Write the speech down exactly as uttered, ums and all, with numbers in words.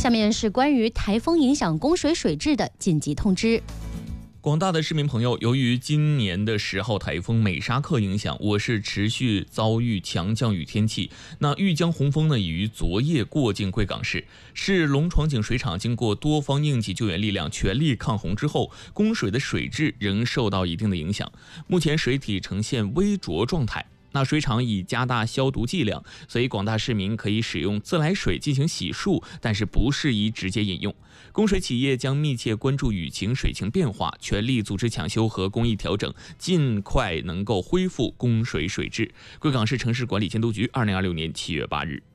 下面是关于台风影响供水水质的紧急通知。 广大的市民朋友，由于今年的十号台风美沙克影响，我市持续遭遇强降雨天气。那玉江洪峰呢，已于昨夜过境贵港市。市龙床井水厂经过多方应急救援力量全力抗洪之后，供水的水质仍受到一定的影响，目前水体呈现微浊状态。那水厂已加大消毒剂量，所以广大市民可以使用自来水进行洗漱，但是不适宜直接饮用。供水企业将密切关注雨情水情变化，全力组织抢修和工艺调整，尽快能够恢复供水水质。贵港市城市管理监督局二零二六年七月八日。